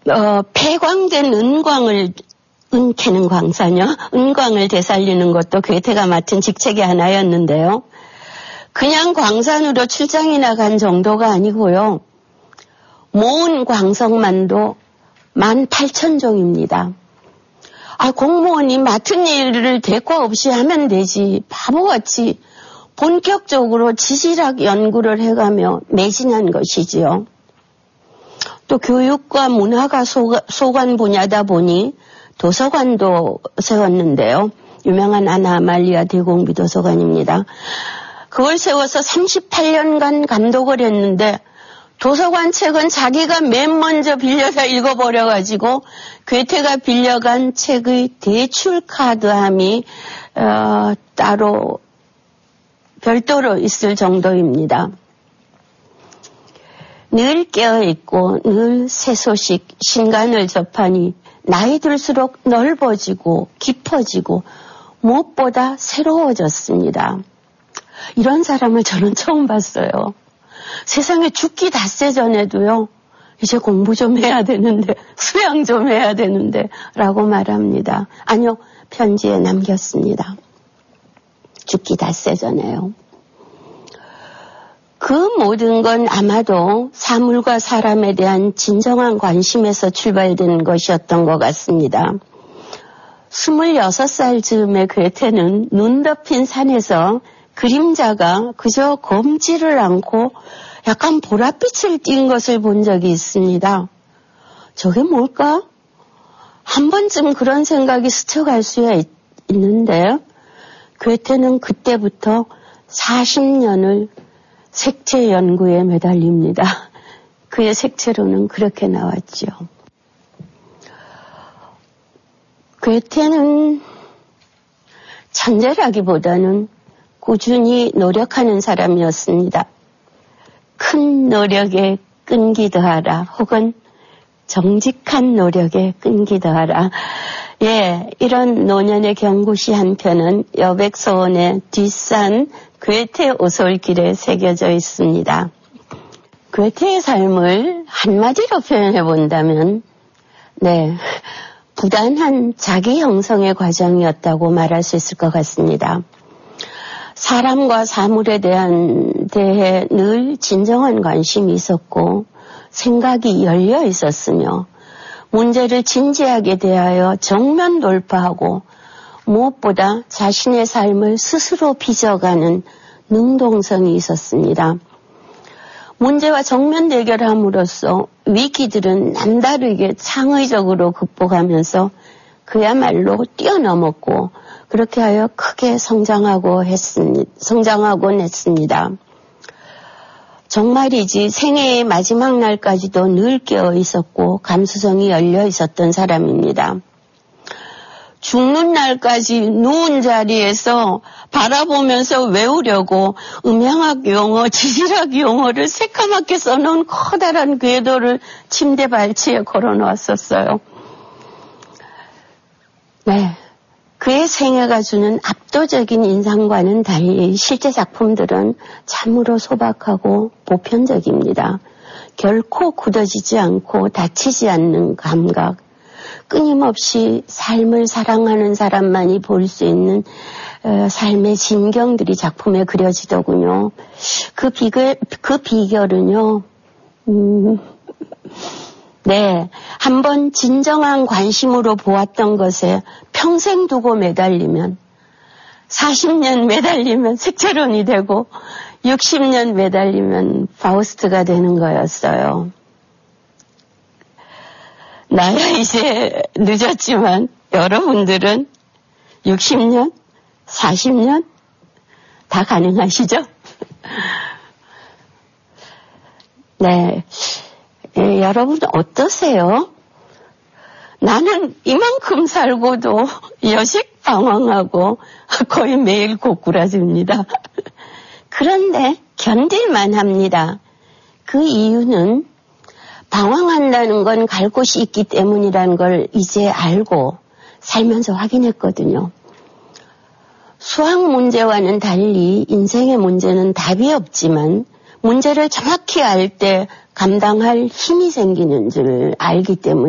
폐광된 은캐는 광산이요. 은광을 되살리는 것도 괴테가 맡은 직책의 하나였는데요. 그냥 광산으로 출장이 나간 정도가 아니고요. 모은 광석만도 18,000종입니다. 공무원이 맡은 일을 대가 없이 하면 되지. 바보같이 본격적으로 지질학 연구를 해가며 매진한 것이지요. 또 교육과 문화가 소관 분야다 보니 도서관도 세웠는데요. 유명한 아나 아말리아 대공비 도서관입니다. 그걸 세워서 38년간 감독을 했는데 도서관 책은 자기가 맨 먼저 빌려서 읽어버려가지고 괴테가 빌려간 책의 대출 카드함이 따로 별도로 있을 정도입니다. 늘 깨어있고 늘 새 소식, 신간을 접하니 나이 들수록 넓어지고 깊어지고 무엇보다 새로워졌습니다. 이런 사람을 저는 처음 봤어요. 세상에 죽기 닷새 전에도요. 이제 공부 좀 해야 되는데, 수양 좀 해야 되는데 라고 말합니다. 아니요, 편지에 남겼습니다. 죽기 닷새 전에요. 그 모든 건 아마도 사물과 사람에 대한 진정한 관심에서 출발된 것이었던 것 같습니다. 26살 즈음의 괴테는 눈 덮인 산에서 그림자가 그저 검지를 않고 약간 보랏빛을 띈 것을 본 적이 있습니다. 저게 뭘까? 한 번쯤 그런 생각이 스쳐갈 수야 있는데 괴테는 그때부터 40년을 색채 연구에 매달립니다. 그의 색채로는 그렇게 나왔죠. 괴테는 천재라기보다는 꾸준히 노력하는 사람이었습니다. 큰 노력에 끈기 더하라 혹은 정직한 노력에 끈기 더하라. 이런 노년의 경구시 한 편은 여백서원의 뒷산 괴테 오솔길에 새겨져 있습니다. 괴테의 삶을 한마디로 표현해 본다면 부단한 자기 형성의 과정이었다고 말할 수 있을 것 같습니다. 사람과 사물에 대해 늘 진정한 관심이 있었고 생각이 열려 있었으며 문제를 진지하게 대하여 정면 돌파하고 무엇보다 자신의 삶을 스스로 빚어가는 능동성이 있었습니다. 문제와 정면 대결함으로써 위기들은 남다르게 창의적으로 극복하면서 그야말로 뛰어넘었고 그렇게 하여 크게 성장하곤 했습니다. 정말이지 생애의 마지막 날까지도 늘 깨어 있었고 감수성이 열려 있었던 사람입니다. 죽는 날까지 누운 자리에서 바라보면서 외우려고 음향학 용어, 지질학 용어를 새까맣게 써놓은 커다란 궤도를 침대 발치에 걸어놓았었어요. 그의 생애가 주는 압도적인 인상과는 달리 실제 작품들은 참으로 소박하고 보편적입니다. 결코 굳어지지 않고 다치지 않는 감각, 끊임없이 삶을 사랑하는 사람만이 볼 수 있는 삶의 진경들이 작품에 그려지더군요. 그 비결은요. 한번 진정한 관심으로 보았던 것에 평생 두고 매달리면 40년 매달리면 색채론이 되고 60년 매달리면 파우스트가 되는 거였어요. 나야 이제 늦었지만 여러분들은 60년, 40년 다 가능하시죠? 여러분 어떠세요? 나는 이만큼 살고도 여식 방황하고 거의 매일 고꾸라집니다. 그런데 견딜만 합니다. 그 이유는 방황한다는 건 갈 곳이 있기 때문이라는 걸 이제 알고 살면서 확인했거든요. 수학 문제와는 달리 인생의 문제는 답이 없지만 문제를 정확히 알 때 감당할 힘이 생기는 줄 알기 때문에